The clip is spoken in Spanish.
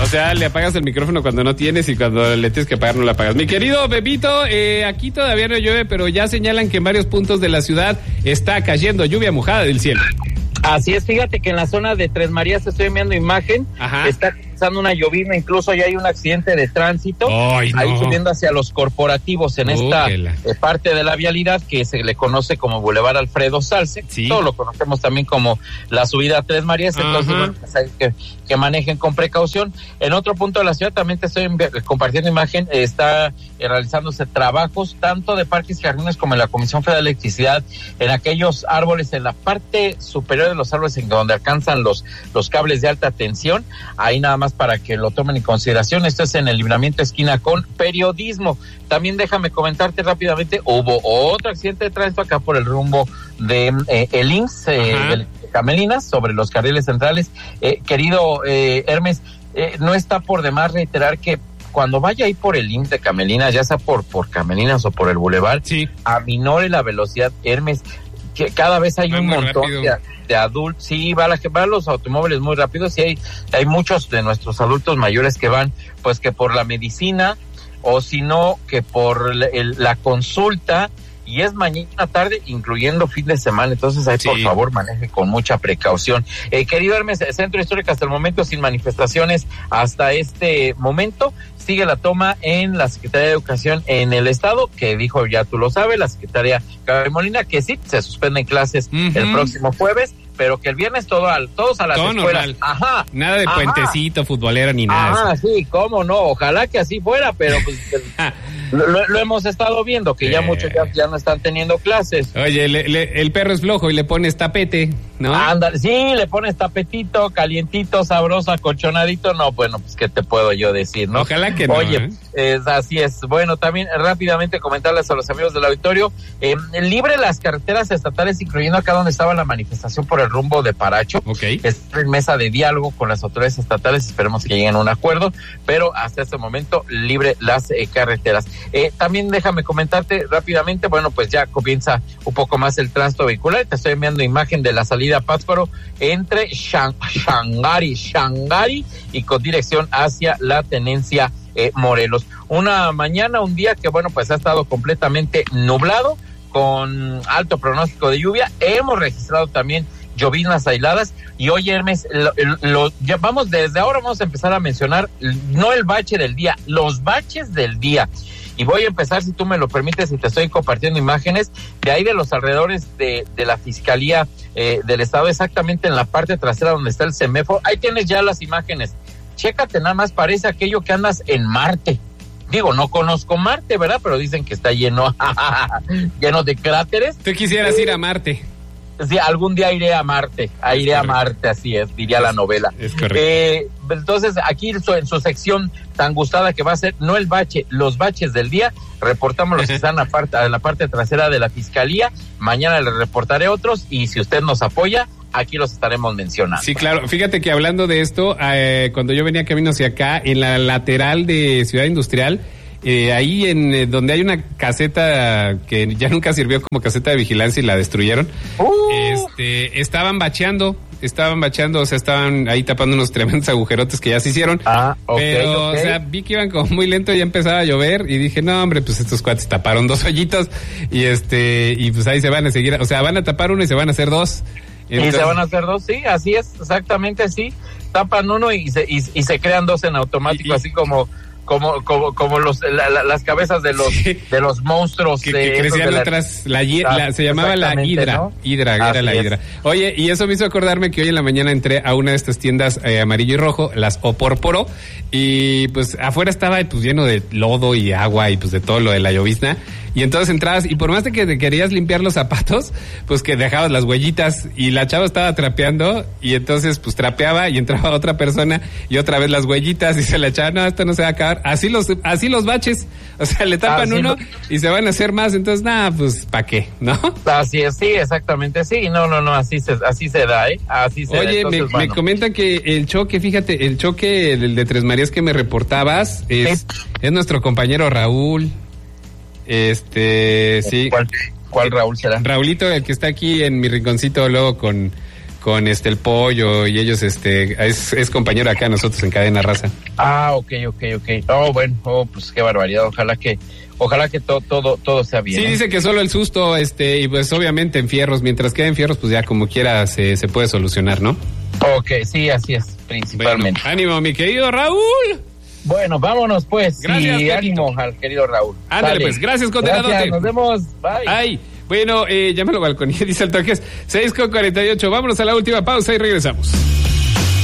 sea, le apagas el micrófono cuando no tienes y cuando le tienes que pagar no le apagas. Mi querido Bebito, aquí todavía no llueve, pero ya señalan que en varios puntos de la ciudad está cayendo lluvia mojada del cielo. Así es, fíjate que en la zona de Tres Marías estoy enviando imagen. Ajá. Está comenzando una llovizna, incluso ya hay un accidente de tránsito. Ay, no. Ahí subiendo hacia los corporativos en esta parte de la vialidad que se le conoce como Boulevard Alfredo Salce. Sí. Todos lo conocemos también como la subida a Tres Marías. Ajá. Entonces, bueno, pues hay que manejen con precaución. En otro punto de la ciudad también te estoy compartiendo imagen. Está realizándose trabajos tanto de parques y jardines como en la Comisión Federal de Electricidad, en aquellos árboles, en la parte superior de los árboles en donde alcanzan los cables de alta tensión. Ahí nada más para que lo tomen en consideración. Esto es en el libramiento esquina con Periodismo. También déjame comentarte rápidamente, hubo otro accidente de tránsito acá por el rumbo de el IMSS de Camelinas, sobre los carriles centrales. Querido Hermes, no está por demás reiterar que cuando vaya ahí por el IMSS de Camelinas, ya sea por Camelinas o por el Boulevard, sí, aminore la velocidad, Hermes, que cada vez hay un montón de adultos, sí, van los automóviles muy rápidos, y hay muchos de nuestros adultos mayores que van, pues que por la medicina, o si no, que por la consulta, y es mañana tarde, incluyendo fin de semana. Entonces ahí, sí, por favor, maneje con mucha precaución. Querido Hermes, Centro Histórico hasta el momento sin manifestaciones hasta este momento. Sigue la toma en la Secretaría de Educación en el Estado, que dijo, ya tú lo sabes, la secretaria Gaby Molina, que sí, se suspenden clases el próximo jueves, pero que el viernes todos a las todo escuelas. Normal. Ajá. Nada de puentecito futbolero ni nada. Sí, cómo no, ojalá que así fuera, pero pues lo hemos estado viendo, que ya muchos ya no están teniendo clases. Oye, el perro es flojo y le pones tapete, ¿no? Anda, sí, le pones tapetito, calientito, sabroso, acolchonadito. No, bueno, pues qué te puedo yo decir, ¿no? Ojalá que no. Oye, así es. Bueno, también rápidamente comentarles a los amigos del auditorio, libre las carreteras estatales, incluyendo acá donde estaba la manifestación por el rumbo de Paracho. Okay. Es en mesa de diálogo con las autoridades estatales, esperemos que lleguen a un acuerdo, pero hasta este momento libre las carreteras. También déjame comentarte rápidamente, bueno, pues ya comienza un poco más el tránsito vehicular. Te estoy enviando imagen de la salida a Pátzcuaro entre Shangari y con dirección hacia la Tenencia Morelos. Una mañana, un día que, bueno, pues ha estado completamente nublado, con alto pronóstico de lluvia. Hemos registrado también lloviznas aisladas, y hoy, Hermes, desde ahora vamos a empezar a mencionar, no el bache del día, los baches del día. Y voy a empezar, si tú me lo permites, y te estoy compartiendo imágenes de ahí de los alrededores de la Fiscalía del Estado, exactamente en la parte trasera donde está el semáforo. Ahí tienes ya las imágenes. Chécate, nada más parece aquello que andas en Marte. Digo, no conozco Marte, ¿verdad? Pero dicen que está lleno de cráteres. Tú quisieras ir a Marte. Sí, algún día iré a Marte, así es, diría la novela. Es correcto. Entonces, aquí en su sección tan gustada que va a ser, no el bache, los baches del día, reportamos los que están en la parte trasera de la Fiscalía. Mañana les reportaré otros, y si usted nos apoya, aquí los estaremos mencionando. Sí, claro. Fíjate que hablando de esto, cuando yo venía camino hacia acá, en la lateral de Ciudad Industrial, ahí en donde hay una caseta que ya nunca sirvió como caseta de vigilancia y la destruyeron, estaban bacheando, o sea, estaban ahí tapando unos tremendos agujerotes que ya se hicieron. Pero, o sea, vi que iban como muy lento y ya empezaba a llover y dije, no, hombre, pues estos cuates taparon 2 hoyitos y pues ahí se van a seguir, o sea, van a tapar uno y se van a hacer 2. Entonces, y se van a hacer 2, sí, así es, exactamente así. Tapan uno y se crean 2 en automático, así como las cabezas de los monstruos que crecían atrás. Se llamaba la Hidra, ¿no? Era la Hidra. Oye, y eso me hizo acordarme que hoy en la mañana entré a una de estas tiendas amarillo y rojo, las Oporporo, y pues afuera estaba pues lleno de lodo y agua y pues de todo lo de la llovizna. Y entonces entrabas, y por más de que te querías limpiar los zapatos, pues que dejabas las huellitas, y la chava estaba trapeando, y entonces pues trapeaba y entraba otra persona y otra vez las huellitas, y se la echaba, no, esto no se va a acabar. Así los baches, o sea, le tapan uno y se van a hacer más, entonces nada, pues ¿para qué? ¿No? Así es, sí, exactamente, sí, no, así se da, así se da. Oye, entonces, me comentan que el choque el de Tres Marías que me reportabas es nuestro compañero Raúl. Sí. ¿Cuál Raúl será? Raulito, el que está aquí en mi rinconcito luego con con el Pollo y ellos, es compañero acá nosotros en Cadena Raza. Ah, ok. Oh, bueno, pues qué barbaridad, ojalá que todo sea bien. Sí, dice que solo el susto, y pues obviamente en fierros, mientras queden fierros, pues ya como quiera se puede solucionar, ¿no? Ok, sí, así es, principalmente. Bueno, ánimo, mi querido Raúl. Bueno, vámonos pues. Gracias, y ánimo al querido Raúl. Ándale pues, gracias, condenadote. Gracias, nos vemos, bye. Ay, bueno, ya me lo balconé, dice el Toques, 6:48, vámonos a la última pausa y regresamos.